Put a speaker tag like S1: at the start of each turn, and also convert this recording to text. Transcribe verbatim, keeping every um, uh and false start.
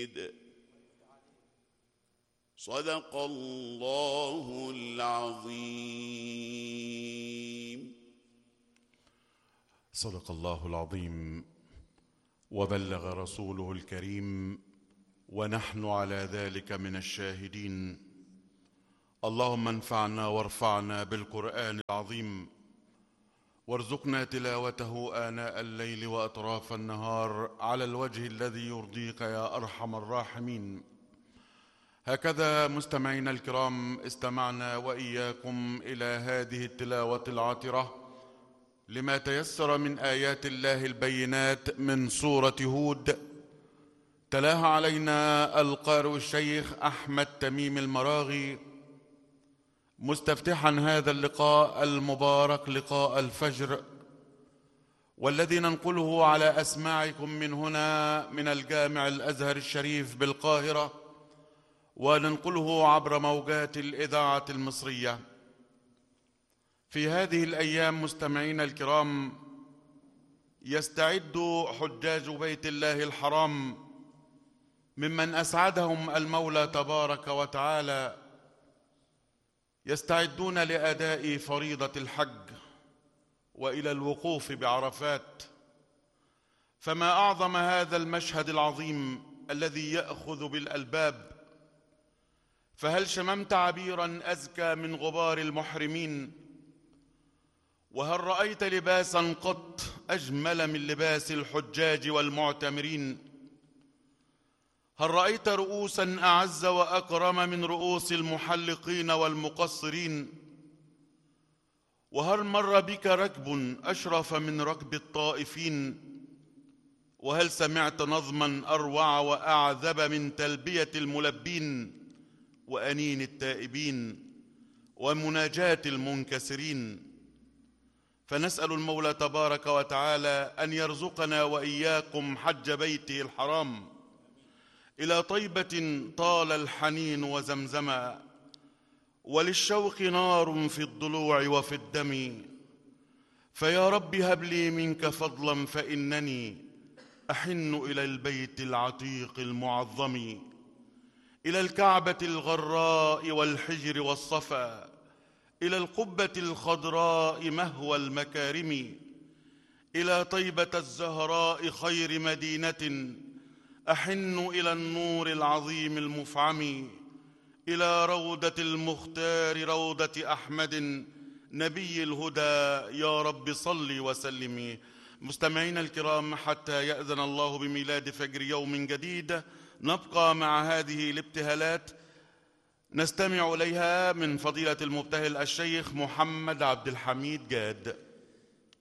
S1: صدق الله العظيم.
S2: صدق الله العظيم وبلغ رسوله الكريم ونحن على ذلك من الشاهدين. اللهم انفعنا وارفعنا بالقرآن العظيم وارزقنا تلاوته آناء الليل وأطراف النهار على الوجه الذي يرضيك يا أرحم الراحمين. هكذا مستمعينا الكرام استمعنا وإياكم إلى هذه التلاوة العاطرة لما تيسر من آيات الله البينات من سورة هود، تلاها علينا القارئ الشيخ أحمد تميم المراغي، مستفتحا هذا اللقاء المبارك لقاء الفجر، والذي ننقله على أسماعكم من هنا من الجامع الأزهر الشريف بالقاهرة، وننقله عبر موجات الإذاعة المصرية. في هذه الأيام مستمعين الكرام يستعد حجاج بيت الله الحرام ممن أسعدهم المولى تبارك وتعالى، يستعدون لأداء فريضة الحج وإلى الوقوف بعرفات. فما أعظم هذا المشهد العظيم الذي يأخذ بالألباب. فهل شممت عبيرا أزكى من غبار المحرمين؟ وهل رأيت لباسا قط أجمل من لباس الحجاج والمعتمرين؟ هل رأيت رؤوسا أعز وأكرم من رؤوس المحلقين والمقصرين؟ وهل مر بك ركب أشرف من ركب الطائفين؟ وهل سمعت نظما أروع وأعذب من تلبية الملبين وأنين التائبين ومناجاة المنكسرين؟ فنسأل المولى تبارك وتعالى أن يرزقنا وإياكم حج بيته الحرام إلى طيبة طال الحنين وزمزما، وللشوق نار في الضلوع وفي الدم. فيا رب هب لي منك فضلا فإنني أحن إلى البيت العتيق المعظم، إلى الكعبة الغراء والحجر والصفا، إلى القبة الخضراء مهوى المكارم، إلى طيبة الزهراء خير مدينة، أحن إلى النور العظيم المفعم، إلى روضة المختار روضة أحمد نبي الهدى. يا رب صل وسلم. مستمعين الكرام، حتى يأذن الله بميلاد فجر يوم جديد نبقى مع هذه الابتهالات نستمع إليها من فضيلة المبتهل الشيخ محمد عبد الحميد جاد.